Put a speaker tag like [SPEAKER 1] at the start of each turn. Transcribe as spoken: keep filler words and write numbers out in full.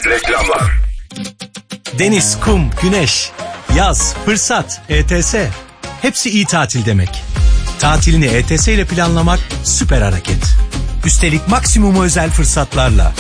[SPEAKER 1] Reklamlar.
[SPEAKER 2] Deniz, kum, güneş, yaz, fırsat, E T S. Hepsi iyi tatil demek. Tatilini E T S ile planlamak süper hareket. Üstelik maksimum özel fırsatlarla.